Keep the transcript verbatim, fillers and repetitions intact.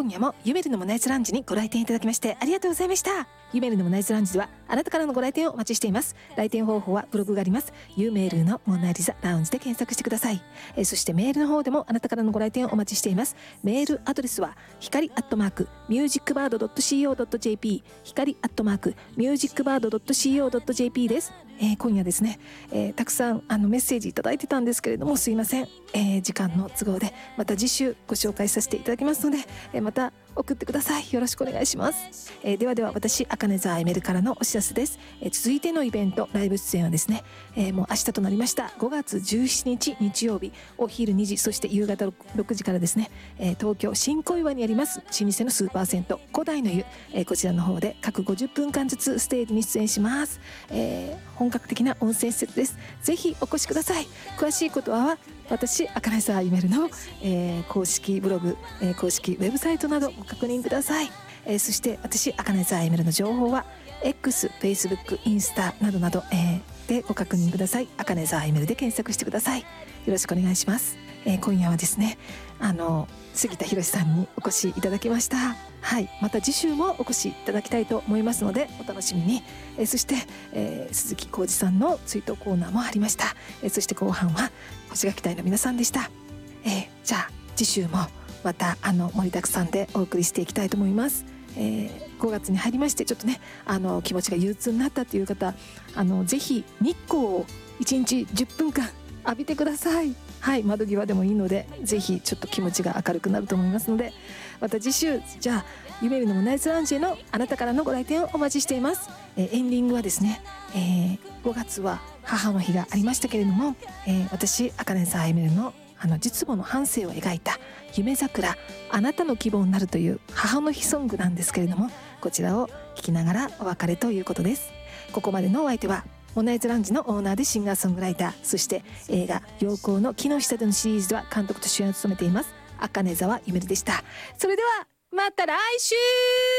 今夜もユメルのモナイズラウンジにご来店いただきましてありがとうございました。ユメルのモナイズラウンジではあなたからのご来店をお待ちしています。来店方法はブログがあります。ユメルのモナリザラウンジで検索してください。えー、そしてメールの方でもあなたからのご来店をお待ちしています。メールアドレスは光アットマークミュージックバードドットシーオードットジェーピー 光アットマークミュージックバードドットシーオードットジェーピー です。えー、今夜ですね、えー、たくさんあのメッセージいただいてたんですけれどもすいません、えー、時間の都合でまた次週ご紹介させていただきますので、えー、また送ってください。よろしくお願いします。えー、ではでは私赤根沢エメルからのお知らせです。えー、続いてのイベントライブ出演はですね、えー、もう明日となりましたごがつじゅうしちにち日曜日お昼にじそして夕方ろくじからですね、えー、東京新小岩にあります老舗のスーパー銭湯古代の湯、えー、こちらの方で各ごじゅっぷんかんずつステージに出演します。えー、本格的な温泉施設です。ぜひお越しください。詳しいことは私赤根沢エメルの、えー、公式ブログ、えー、公式ウェブサイトなどご確認ください。えー、そして私赤根沢エメルの情報は X、Facebook、インスタなどなど、えー、でご確認ください。赤根沢エメルで検索してください。よろしくお願いします。えー、今夜はですねあの杉田博さんにお越しいただきました。はい、また次週もお越しいただきたいと思いますのでお楽しみに。えー、そして、えー、鈴木浩二さんの追悼コーナーもありました。えー、そして後半は星垣隊の皆さんでした。えー、じゃあ次週もまたあの盛りだくさんでお送りしていきたいと思います。えー、ごがつに入りましてちょっとねあの気持ちが憂鬱になったという方あのぜひ日光をいちにちじゅっぷんかん浴びてください。はい、窓際でもいいのでぜひちょっと気持ちが明るくなると思いますのでまた次週じゃあユメルのモナイズラウンジへのあなたからのご来店をお待ちしています。えー、エンディングはですね、えー、ごがつは母の日がありましたけれども、えー、私赤根沢エメルのあの実母の半生を描いた夢桜あなたの希望になるという母の日ソングなんですけれどもこちらを聴きながらお別れということです。ここまでのお相手はモナイズラウンジのオーナーでシンガーソングライターそして映画陽光の木の下でのシリーズでは監督と主演を務めています赤根沢エメルでした。それではまた来週。